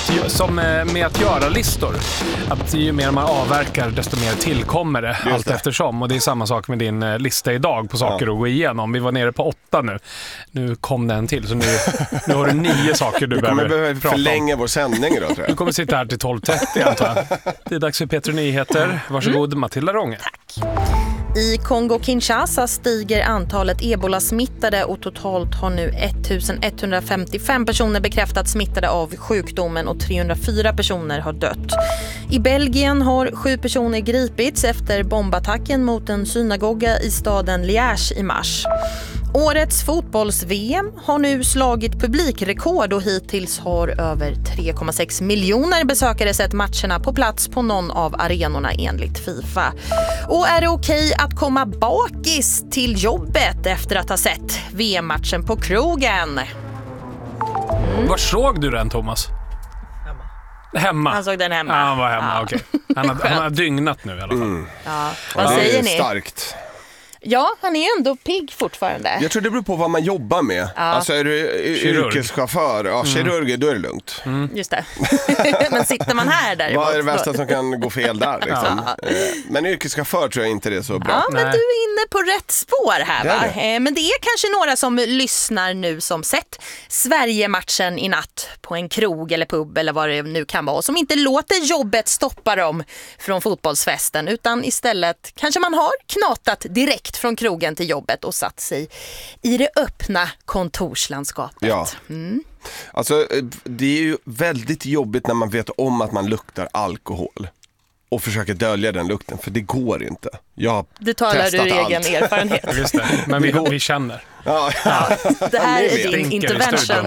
som med att göra listor. Att ju mer man avverkar, desto mer tillkommer det allt eftersom. Och det är samma sak med din lista idag på saker att gå igenom. Vi var nere på 8 nu. Nu kom det en till, så nu har du 9 saker du behöver prata om. Förlänga vår sändning idag, tror jag. Du kommer sitta här till 12:30, antar jag. Det är dags för Petri Nyheter. Varsågod, Matilda Ronge. Tack. I Kongo-Kinshasa stiger antalet ebola-smittade och totalt har nu 1155 personer bekräftat smittade av sjukdomen och 304 personer har dött. I Belgien har 7 personer gripits efter bombattacken mot en synagoga i staden Liège i mars. Årets fotbolls-VM har nu slagit publikrekord och hittills har över 3,6 miljoner besökare sett matcherna på plats på någon av arenorna enligt FIFA. Och är det okej att komma bakis till jobbet efter att ha sett VM-matchen på krogen? Var såg du den, Thomas? Hemma. Han såg den hemma. Han var hemma, okej. Han har dygnat nu i alla fall. Ja. Vad säger ni? Starkt. Ja, han är ändå pigg fortfarande. Jag tror det beror på vad man jobbar med. Alltså är du yrkeschaufför, kirurg, då är det lugnt. Just det. Men sitter man här däremot? Vad är det värsta som kan gå fel där? Liksom? Men yrkeschaufför tror jag inte det är så bra. Ja, men du är inne på rätt spår här, va? Men det är kanske några som lyssnar nu som sett Sverige-matchen i natt på en krog eller pub eller vad det nu kan vara, som inte låter jobbet stoppa dem från fotbollsfesten, utan istället kanske man har knatat direkt från krogen till jobbet och satt sig i det öppna kontorslandskapet. Ja. Alltså det är ju väldigt jobbigt när man vet om att man luktar alkohol och försöker dölja den lukten, för det går inte. Du talar ur egen erfarenhet. Just det. Men vi känner. Ja. Det här är din intervention.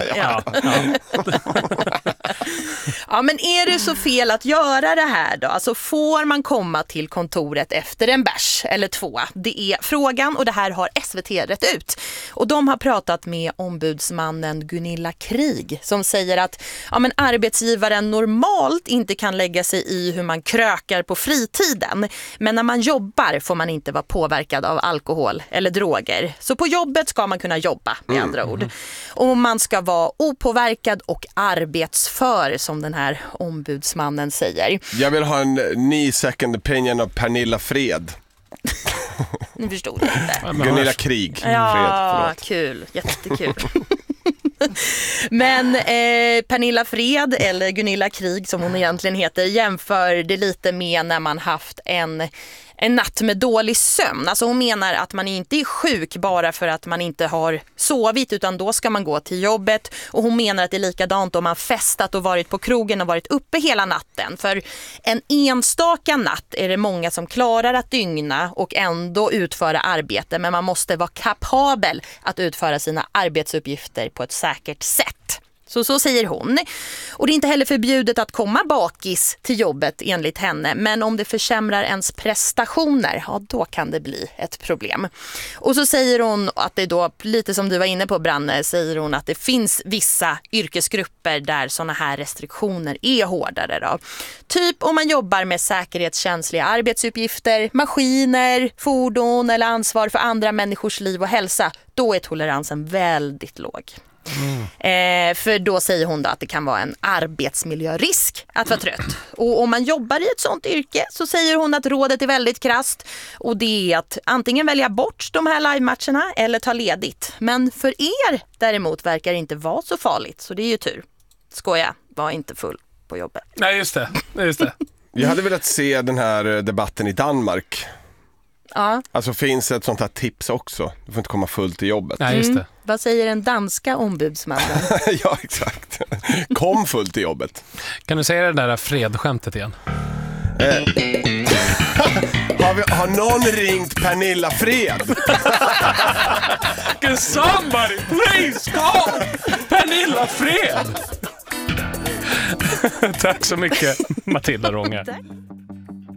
Ja, men är det så fel att göra det här då? Alltså får man komma till kontoret efter en bärs eller 2? Det är frågan, och det här har SVT rätt ut. Och de har pratat med ombudsmannen Gunilla Krig som säger att arbetsgivaren normalt inte kan lägga sig i hur man krökar på fritiden. Men när man jobbar får man inte vara påverkad av alkohol eller droger. Så på jobbet ska man kunna jobba, med andra ord. Och man ska vara opåverkad och arbetsför, som den här ombudsmannen säger. Jag vill ha en ny second opinion av Pernilla Fred. Nu förstod jag inte. Gunilla Krig. Ja, kul. Jättekul. Men Pernilla Fred, eller Gunilla Krig som hon egentligen heter, jämför det lite med när man haft en natt med dålig sömn. Alltså hon menar att man inte är sjuk bara för att man inte har sovit, utan då ska man gå till jobbet. Och hon menar att det är likadant om man festat och varit på krogen och varit uppe hela natten. För en enstaka natt är det många som klarar att dygna och ändå utföra arbete, men man måste vara kapabel att utföra sina arbetsuppgifter på ett säkert sätt. Så säger hon. Och det är inte heller förbjudet att komma bakis till jobbet enligt henne. Men om det försämrar ens prestationer, ja, då kan det bli ett problem. Och så säger hon att det då, lite som du var inne på, Branne, säger hon att det finns vissa yrkesgrupper där såna här restriktioner är hårdare då. Typ om man jobbar med säkerhetskänsliga arbetsuppgifter, maskiner, fordon eller ansvar för andra människors liv och hälsa, då är toleransen väldigt låg. För då säger hon då att det kan vara en arbetsmiljörisk att vara trött. Och om man jobbar i ett sånt yrke så säger hon att rådet är väldigt krasst, och det är att antingen välja bort de här livematcherna eller ta ledigt. Men för er däremot verkar det inte vara så farligt, så det är ju tur. Skoja, var inte full på jobbet. Nej, just det. Jag hade velat se den här debatten i Danmark. Ja. Alltså finns ett sånt här tips också. Du får inte komma full till jobbet. Nej, just det. Vad säger den danska ombudsmannen? Ja, exakt. Kom full till jobbet. Kan du säga det där fredskämtet igen? Har någon ringt Pernilla Fred? Can somebody please call Pernilla Fred? Tack så mycket, Matilda Ronge.